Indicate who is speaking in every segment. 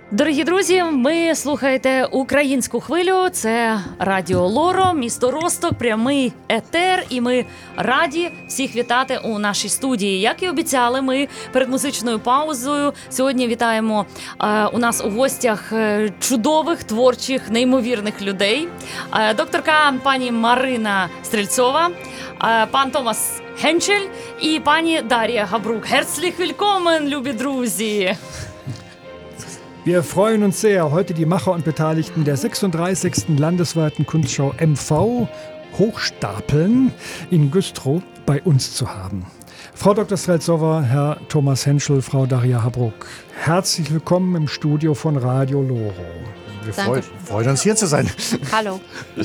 Speaker 1: Дорогі друзі, ви слухаєте українську хвилю, це Радіо Лоро, місто Росток, прямий етер, і ми раді всіх вітати у нашій студії. Як і обіцяли, ми перед музичною паузою сьогодні вітаємо у нас у гостях чудових, творчих, неймовірних людей. Докторка пані Марина Стрельцова, пан Томас Хенчель і пані Дар'я Габрук. Herzlich willkommen, любі друзі!
Speaker 2: Wir freuen uns sehr, heute die Macher und Beteiligten der 36. landesweiten Kunstschau MV Hochstapeln in Güstrow bei uns zu haben. Frau Dr. Streltsova, Herr Thomas Henschel, Frau Darja Habruck, herzlich willkommen im Studio von Radio Loro.
Speaker 3: Wir freuen uns, hier zu sein.
Speaker 4: Hallo.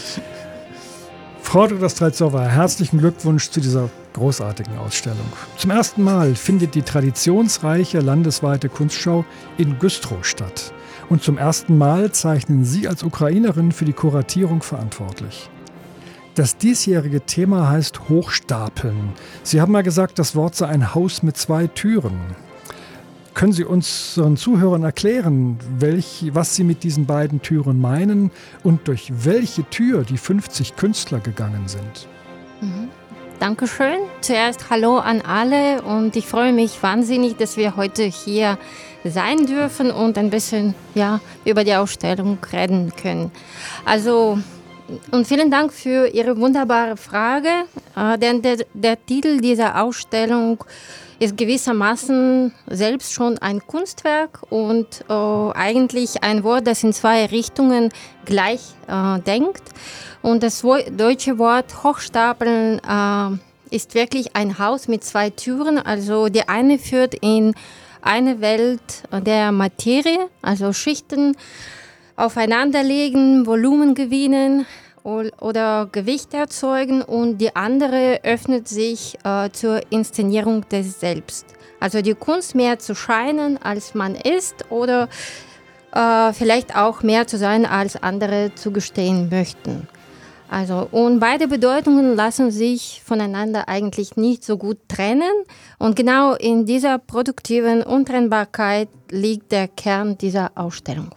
Speaker 2: Frau Dr. Streltsova, herzlichen Glückwunsch zu dieser großartigen Ausstellung. Zum ersten Mal findet die traditionsreiche landesweite Kunstschau in Güstrow statt. Und zum ersten Mal zeichnen Sie als Ukrainerin für die Kuratierung verantwortlich. Das diesjährige Thema heißt Hochstapeln. Sie haben mal gesagt, das Wort sei ein Haus mit 2 Türen. Können Sie unseren Zuhörern erklären, was Sie mit diesen beiden Türen meinen und durch welche Tür die 50 Künstler gegangen sind?
Speaker 4: Dankeschön. Zuerst Hallo an alle und ich freue mich wahnsinnig, dass wir heute hier sein dürfen und ein bisschen über die Ausstellung reden können. Und vielen Dank für Ihre wunderbare Frage, denn der Titel dieser Ausstellung ist gewissermaßen selbst schon ein Kunstwerk und eigentlich ein Wort, das in 2 Richtungen gleich denkt. Und das deutsche Wort Hochstapeln ist wirklich ein Haus mit 2 Türen. Also die eine führt in eine Welt der Materie, also Schichten aufeinanderlegen, Volumen gewinnen oder Gewicht erzeugen, und die andere öffnet sich zur Inszenierung des Selbst. Also die Kunst, mehr zu scheinen, als man ist, oder vielleicht auch mehr zu sein, als andere zugestehen möchten. Und beide Bedeutungen lassen sich voneinander eigentlich nicht so gut trennen. Und genau in dieser produktiven Untrennbarkeit liegt der Kern dieser Ausstellung.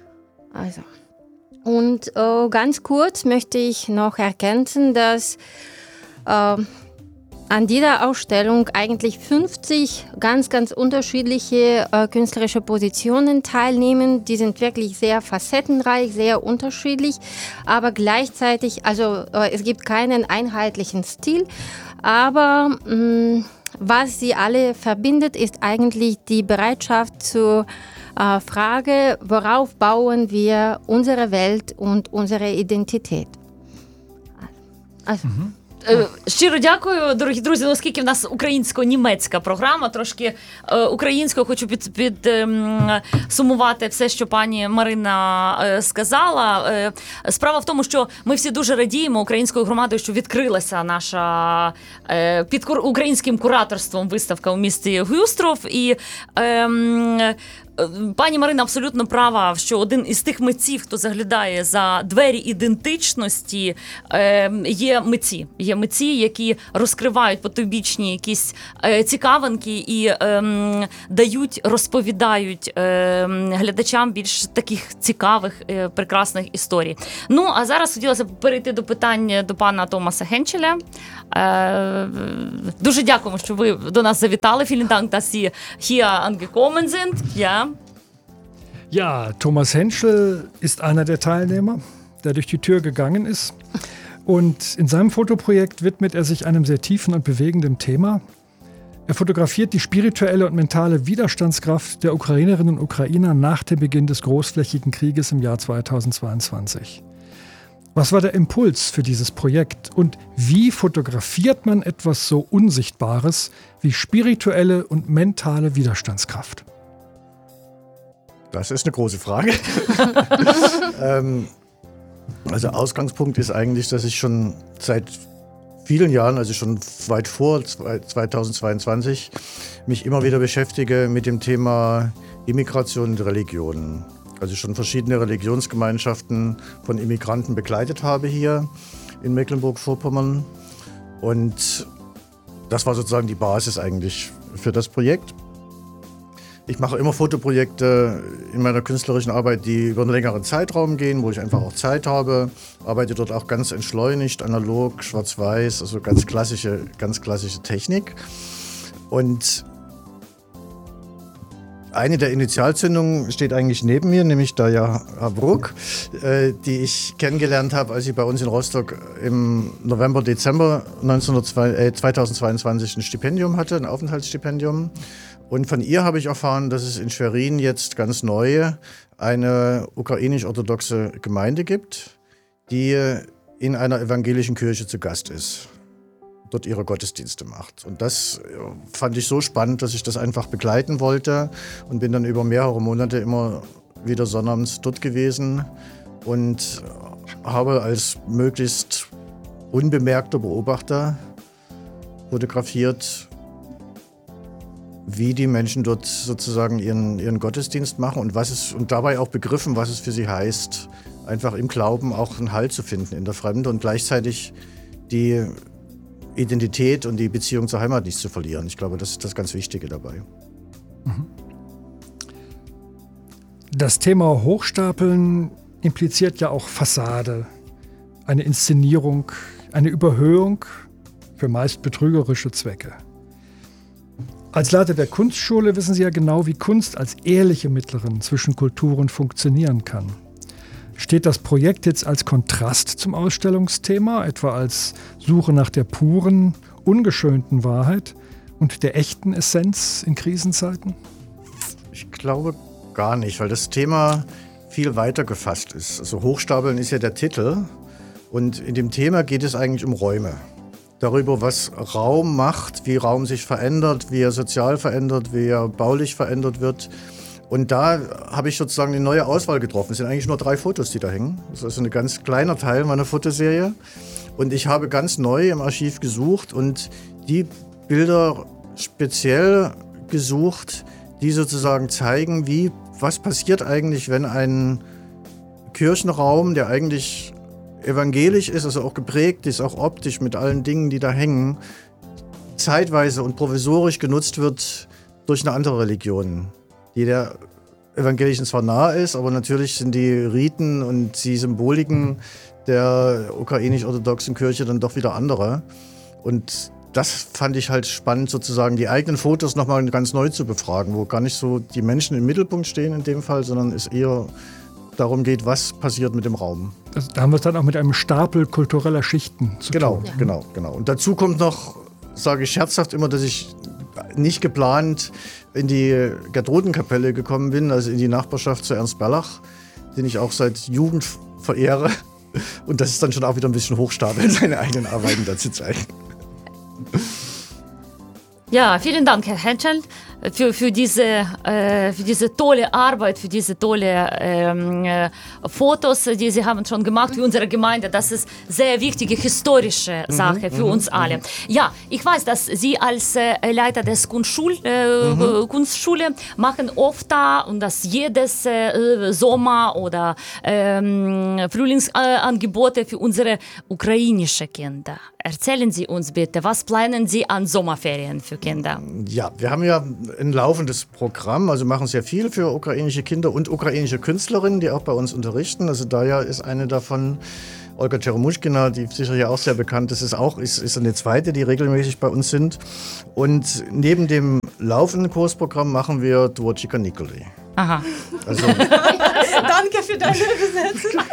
Speaker 4: Und ganz kurz möchte ich noch ergänzen, dass an dieser Ausstellung eigentlich 50 ganz, ganz unterschiedliche künstlerische Positionen teilnehmen. Die sind wirklich sehr facettenreich, sehr unterschiedlich, aber gleichzeitig, es gibt keinen einheitlichen Stil, aber was sie alle verbindet, ist eigentlich die Bereitschaft zur Frage, worauf bauen wir unsere Welt und unsere Identität.
Speaker 1: Щиро дякую, дорогі друзі. Оскільки в нас українсько-німецька програма, трошки українською хочу підсумувати все, що пані Марина сказала. Справа в тому, що ми всі дуже радіємо українською громадою, що відкрилася наша під українським кураторством виставка у місті Гюстров. І пані Марина абсолютно права, що один із тих митців, хто заглядає за двері ідентичності, є митці. Є митці, які розкривають потойбічні якісь цікавинки і розповідають глядачам більш таких цікавих, прекрасних історій. Ну, а зараз хотілося б перейти до питань до пана Томаса Хенчеля. Дуже дякуємо, що ви до нас завітали. Vielen Dank, dass Sie hier angekommen sind.
Speaker 2: Ja, Thomas Henschel ist einer der Teilnehmer, der durch die Tür gegangen ist. Und in seinem Fotoprojekt widmet er sich einem sehr tiefen und bewegenden Thema. Er fotografiert die spirituelle und mentale Widerstandskraft der Ukrainerinnen und Ukrainer nach dem Beginn des großflächigen Krieges im Jahr 2022. Was war der Impuls für dieses Projekt und wie fotografiert man etwas so Unsichtbares wie spirituelle und mentale Widerstandskraft?
Speaker 3: Das ist eine große Frage. Ausgangspunkt ist eigentlich, dass ich schon seit vielen Jahren, also schon weit vor 2022, mich immer wieder beschäftige mit dem Thema Immigration und Religion. Also schon verschiedene Religionsgemeinschaften von Immigranten begleitet habe hier in Mecklenburg-Vorpommern. Und das war sozusagen die Basis eigentlich für das Projekt. Ich mache immer Fotoprojekte in meiner künstlerischen Arbeit, die über einen längeren Zeitraum gehen, wo ich einfach auch Zeit habe. Arbeite dort auch ganz entschleunigt, analog, schwarz-weiß, also ganz klassische Technik. Und eine der Initialzündungen steht eigentlich neben mir, nämlich Darja Bruck, die ich kennengelernt habe, als sie bei uns in Rostock im November, Dezember 2022 ein Stipendium hatte, ein Aufenthaltsstipendium. Und von ihr habe ich erfahren, dass es in Schwerin jetzt ganz neu eine ukrainisch-orthodoxe Gemeinde gibt, die in einer evangelischen Kirche zu Gast ist, dort ihre Gottesdienste macht. Und das fand ich so spannend, dass ich das einfach begleiten wollte und bin dann über mehrere Monate immer wieder sonnabends dort gewesen und habe als möglichst unbemerkter Beobachter fotografiert, wie die Menschen dort sozusagen ihren Gottesdienst machen und dabei auch begriffen, was es für sie heißt, einfach im Glauben auch einen Halt zu finden in der Fremde und gleichzeitig die Identität und die Beziehung zur Heimat nicht zu verlieren. Ich glaube, das ist das ganz Wichtige dabei.
Speaker 2: Das Thema Hochstapeln impliziert ja auch Fassade, eine Inszenierung, eine Überhöhung für meist betrügerische Zwecke. Als Leiter der Kunstschule wissen Sie ja genau, wie Kunst als ehrliche Mittlerin zwischen Kulturen funktionieren kann. Steht das Projekt jetzt als Kontrast zum Ausstellungsthema, etwa als Suche nach der puren, ungeschönten Wahrheit und der echten Essenz in Krisenzeiten?
Speaker 3: Ich glaube gar nicht, weil das Thema viel weiter gefasst ist. Also Hochstapeln ist ja der Titel und in dem Thema geht es eigentlich um Räume. Darüber, was Raum macht, wie Raum sich verändert, wie er sozial verändert, wie er baulich verändert wird. Und da habe ich sozusagen eine neue Auswahl getroffen. Es sind eigentlich nur 3 Fotos, die da hängen. Das ist also ein ganz kleiner Teil meiner Fotoserie. Und ich habe ganz neu im Archiv gesucht und die Bilder speziell gesucht, die sozusagen zeigen, was passiert eigentlich, wenn ein Kirchenraum, der eigentlich evangelisch ist, also auch geprägt ist, auch optisch mit allen Dingen, die da hängen, zeitweise und provisorisch genutzt wird durch eine andere Religion, die der evangelischen zwar nahe ist, aber natürlich sind die Riten und die Symboliken der ukrainisch-orthodoxen Kirche dann doch wieder andere. Und das fand ich halt spannend, sozusagen die eigenen Fotos nochmal ganz neu zu befragen, wo gar nicht so die Menschen im Mittelpunkt stehen in dem Fall, sondern es eher darum geht, was passiert mit dem Raum.
Speaker 2: Also da haben wir es dann auch mit einem Stapel kultureller Schichten zu tun.
Speaker 3: Genau. Und dazu kommt noch, sage ich scherzhaft immer, dass ich nicht geplant in die Gertrudenkapelle gekommen bin, also in die Nachbarschaft zu Ernst Berlach, den ich auch seit Jugend verehre. Und das ist dann schon auch wieder ein bisschen hochstapeln, seine eigenen Arbeiten da zu zeigen.
Speaker 1: Ja, vielen Dank, Herr Henschel, für diese tolle Arbeit, für diese tolle Fotos, die Sie haben schon gemacht für unsere Gemeinde. Das ist sehr wichtige historische Sache für uns alle. Ja, ich weiß, dass Sie als Leiter des Kunstschule machen oft da und das jedes Sommer oder Frühlingsangebote für unsere ukrainische Kinder. Erzählen Sie uns bitte, was planen Sie an Sommerferien für Kinder?
Speaker 3: Ja, wir haben ja ein laufendes Programm, also machen sehr viel für ukrainische Kinder und ukrainische Künstlerinnen, die auch bei uns unterrichten. Also Darja ist eine davon. Olga Cheremushkina, die sicher ja auch sehr bekannt ist, ist eine zweite, die regelmäßig bei uns sind. Und neben dem laufenden Kursprogramm machen wir Dvorchika Nikoli.
Speaker 1: Aha.
Speaker 3: Also,
Speaker 5: Danke für deine Übersetzung.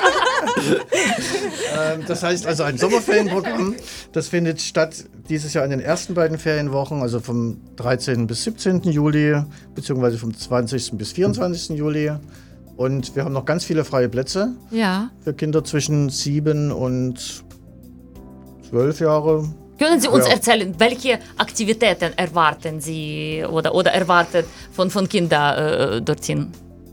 Speaker 3: Das heißt also ein Sommerferienprogramm, das findet statt dieses Jahr in den ersten beiden Ferienwochen, also vom 13. bis 17. Juli, beziehungsweise vom 20. bis 24. Juli. Und wir haben noch ganz viele freie Plätze für Kinder zwischen 7 und 12 Jahre.
Speaker 1: Können Sie uns erzählen, welche Aktivitäten erwarten Sie oder erwartet von Kindern dorthin?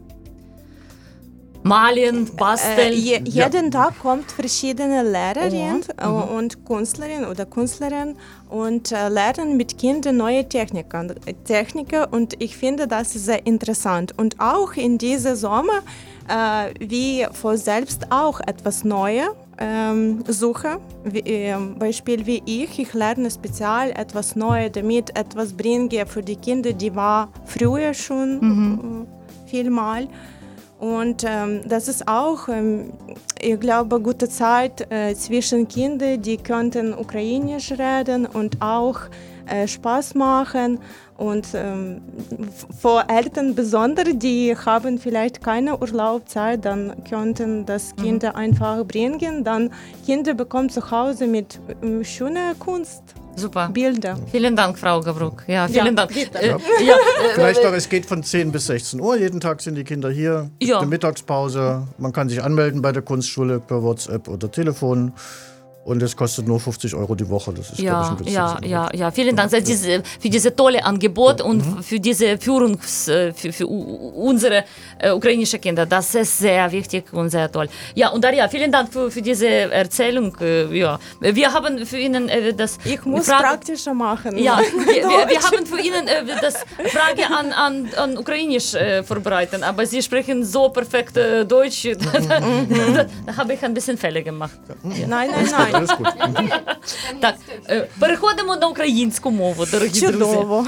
Speaker 1: Malen, basteln?
Speaker 5: Jeden Tag kommt verschiedene Lehrerinnen und Künstlerinnen oder Künstlerinnen und lernen mit Kindern neue Techniken. Und ich finde, das ist sehr interessant. Und auch in diesem Sommer, wie vor selbst auch etwas Neues suche, Beispiel wie ich lerne speziell etwas Neues, damit etwas bringe für die Kinder, die war früher schon vielmal. Und das ist auch, ich glaube, gute Zeit zwischen Kindern, die könnten Ukrainisch reden und auch Spaß machen. Und für Eltern besonders, die haben vielleicht keine Urlaubszeit, dann könnten das Kinder einfach bringen. Dann Kinder bekommen zu Hause mit schöner Kunst.
Speaker 1: Super.
Speaker 5: Bilder.
Speaker 1: Vielen Dank, Frau Gabruck. Ja, vielen Dank.
Speaker 3: Vielleicht noch, es geht von 10 bis 16 Uhr. Jeden Tag sind die Kinder hier.
Speaker 1: Ja.
Speaker 3: Eine Mittagspause. Man kann sich anmelden bei der Kunstschule per WhatsApp oder Telefon. Und es kostet nur 50 € die Woche. Das ist, glaube ich, ein günstiges
Speaker 1: ja. Vielen Dank für diese tolle Angebot und für diese für unsere ukrainische Kinder. Das ist sehr wichtig und sehr toll. Ja, und Daria, vielen Dank für diese Erzählung. Ja, wir haben für Ihnen das...
Speaker 5: Ich muss praktischer machen.
Speaker 1: Ja, wir haben für Ihnen das Frage an Ukrainisch vorbereitet, aber Sie sprechen so perfekt Deutsch. Da habe ich ein bisschen Fehler gemacht.
Speaker 5: Ja. Nein.
Speaker 3: Alles gut.
Speaker 1: Так, переходимо на українську мову, дорогі
Speaker 5: Чудово.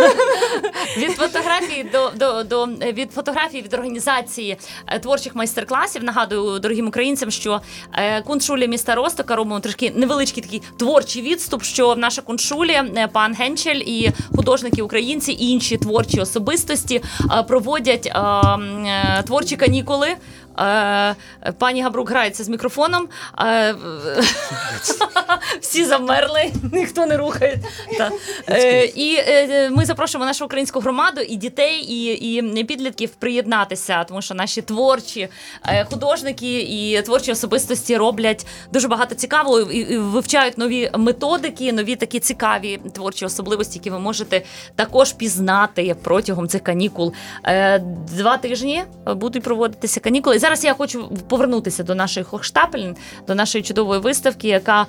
Speaker 1: друзі. Від фотографії від організації творчих майстер-класів. Нагадую дорогим українцям, що Кунстшулі міста Ростока робимо трошки невеличкий такий творчий відступ, що в нашій Кунстшулі пан Генчель і художники українці, і інші творчі особистості проводять творчі канікули. Пані Габрук грається з мікрофоном. Всі замерли, ніхто не рухає. І ми запрошуємо нашу українську громаду і дітей, і підлітків приєднатися, тому що наші творчі художники і творчі особистості роблять дуже багато цікавого і вивчають нові методики, нові такі цікаві творчі особливості, які ви можете також пізнати протягом цих канікул. 2 тижні будуть проводитися канікули. Зараз я хочу повернутися до нашої Хохштапель, до нашої чудової виставки, яка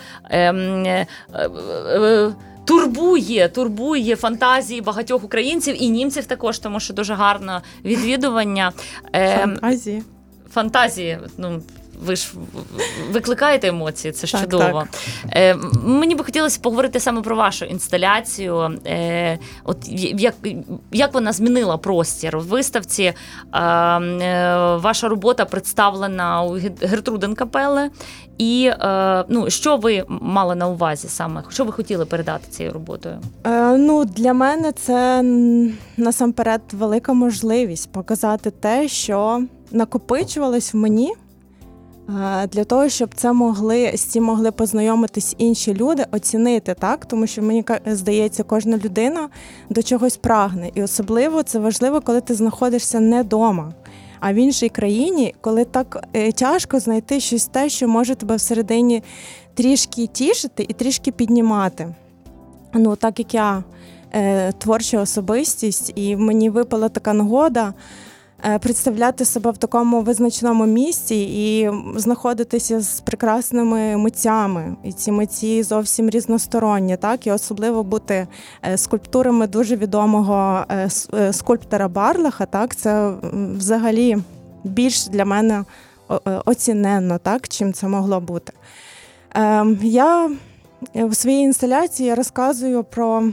Speaker 1: турбує фантазії багатьох українців і німців також, тому що дуже гарне відвідування. Фантазії. Ну, ви ж викликаєте емоції, це ж так, чудово. Так. Мені би хотілося поговорити саме про вашу інсталяцію. От як вона змінила простір в виставці? Ваша робота представлена у Гертруден-капеле. І що ви мали на увазі саме? Що ви хотіли передати цією роботою?
Speaker 5: Для мене це насамперед велика можливість показати те, що накопичувалось в мені, для того, щоб з цим могли познайомитись інші люди, оцінити, так? Тому що, мені здається, кожна людина до чогось прагне. І особливо це важливо, коли ти знаходишся не вдома, а в іншій країні, коли так тяжко знайти щось те, що може тебе всередині трішки тішити і трішки піднімати. Так як я творча особистість, і мені випала така нагода представляти себе в такому визначеному місці і знаходитися з прекрасними митцями. І ці митці зовсім різносторонні, так? І особливо бути скульптурами дуже відомого скульптора Барлаха, так? Це взагалі більш для мене оціненно, так? Чим це могло бути. Я в своїй інсталяції розказую про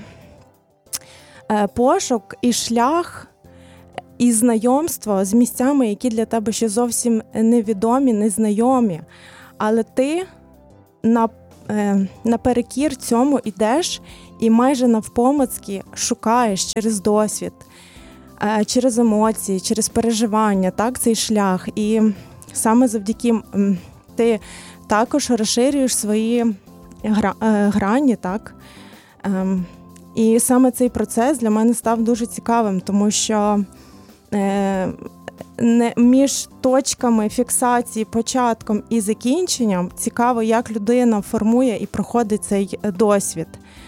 Speaker 5: пошук і шлях і знайомство з місцями, які для тебе ще зовсім невідомі, незнайомі. Але ти наперекір цьому йдеш і майже навпомацьки шукаєш через досвід, через емоції, через переживання, так, цей шлях. І саме завдяки ти також розширюєш свої грані, так. І саме цей процес для мене став дуже цікавим, тому що між точками фіксації, початком і закінченням цікаво, як людина формує і проходить цей досвід.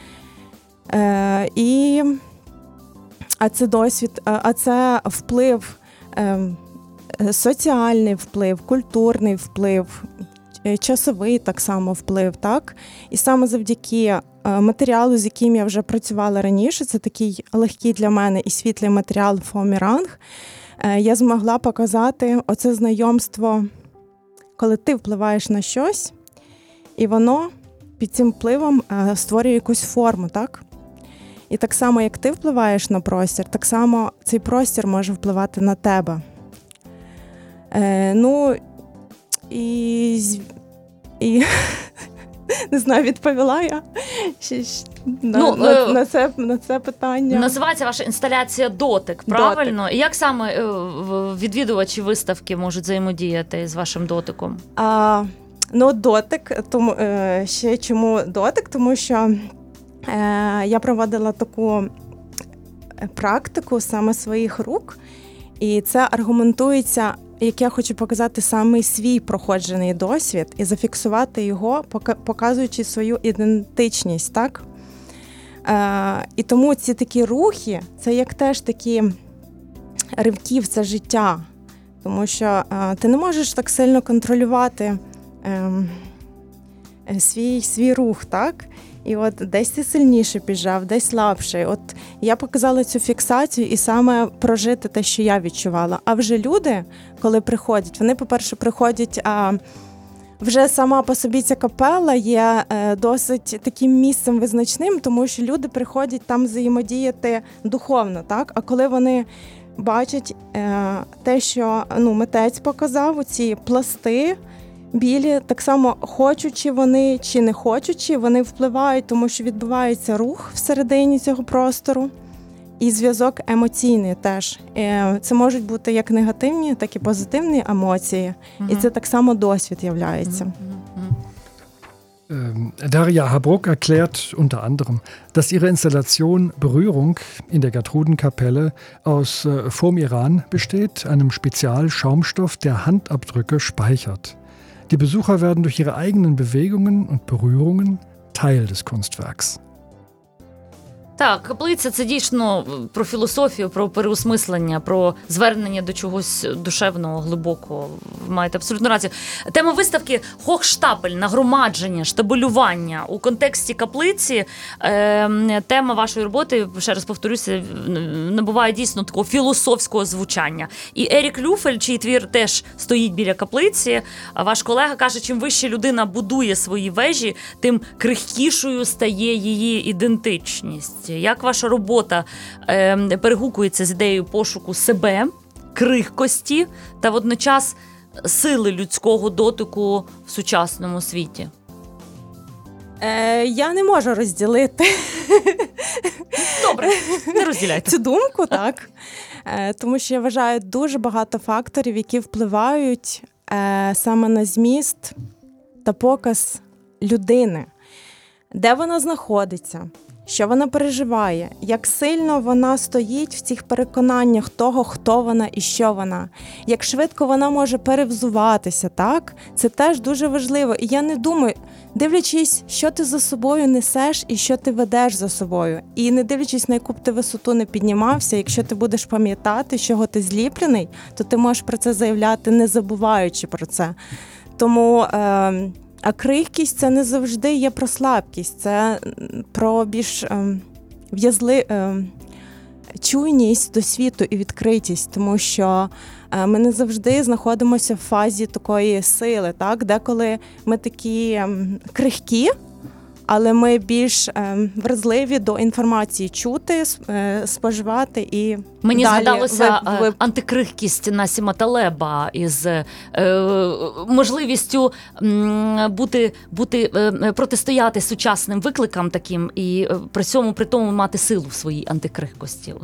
Speaker 5: А це вплив, соціальний вплив, культурний вплив, часовий так само вплив, так? І саме завдяки матеріалу, з яким я вже працювала раніше, це такий легкий для мене і світлий матеріал фоаміранг, я змогла показати оце знайомство, коли ти впливаєш на щось, і воно під цим впливом створює якусь форму, так? І так само, як ти впливаєш на простір, так само цей простір може впливати на тебе. І не знаю, відповіла я на це питання.
Speaker 1: Називається ваша інсталяція «Дотик», правильно? Дотик. І як саме відвідувачі виставки можуть взаємодіяти з вашим дотиком?
Speaker 5: Дотик, ще чому дотик? Тому що я проводила таку практику саме своїх рук, і це аргументується, як я хочу показати саме свій проходжений досвід і зафіксувати його, показуючи свою ідентичність, так? І тому ці такі рухи, це як теж такі ривки в це життя, тому що ти не можеш так сильно контролювати свій рух, так? І от десь ти сильніше піджав, десь слабше. От я показала цю фіксацію і саме прожити те, що я відчувала. А вже люди, коли приходять, вони, по-перше, приходять, вже сама по собі ця капела є досить таким місцем визначним, тому що люди приходять там взаємодіяти духовно, так? А коли вони бачать те, що митець показав, оці пласти, білі, так само хочучи вони чи не хочучи, вони впливають, тому що відбувається рух всередині цього простору і зв'язок емоційний теж. Це можуть бути як негативні, так і позитивні емоції. І це так само досвід являється.
Speaker 2: Daria Habruck erklärt unter anderem, dass ihre Installation Berührung in der Gertrudenkapelle aus Foam-Iran besteht, einem Spezialschaumstoff, der Handabdrücke speichert. Die Besucher werden durch ihre eigenen Bewegungen und Berührungen Teil des Kunstwerks.
Speaker 1: Так, каплиця – це дійсно про філософію, про переосмислення, про звернення до чогось душевного, глибокого. Ви маєте абсолютно рацію. Тема виставки «Хохштапель», нагромадження, штабелювання. У контексті каплиці тема вашої роботи, ще раз повторюся, набуває дійсно такого філософського звучання. І Ерік Люфель, чий твір теж стоїть біля каплиці, ваш колега каже, чим вище людина будує свої вежі, тим крихкішою стає її ідентичність. Як ваша робота перегукується з ідеєю пошуку себе, крихкості та водночас сили людського дотику в сучасному світі?
Speaker 5: Я не можу розділити.
Speaker 1: Добре, не розділяйте.
Speaker 5: Цю думку, так. Тому що я вважаю дуже багато факторів, які впливають саме на зміст та показ людини. Де вона знаходиться? Що вона переживає, як сильно вона стоїть в цих переконаннях того, хто вона і що вона, як швидко вона може перевзуватися, так? Це теж дуже важливо. І я не думаю, дивлячись, що ти за собою несеш і що ти ведеш за собою. І не дивлячись, на яку б ти висоту не піднімався, якщо ти будеш пам'ятати, з чого ти зліплений, то ти можеш про це заявляти, не забуваючи про це. Тому... А крихкість – це не завжди є про слабкість, це про більш чуйність до світу і відкритість, тому що ми не завжди знаходимося в фазі такої сили, так? Деколи ми такі крихкі, але ми більш вразливі до інформації чути, споживати і
Speaker 1: мені
Speaker 5: далі
Speaker 1: згадалося антикрихкість Насіма Талеба із можливістю протистояти сучасним викликам таким і при тому мати силу в своїй антикрихкості.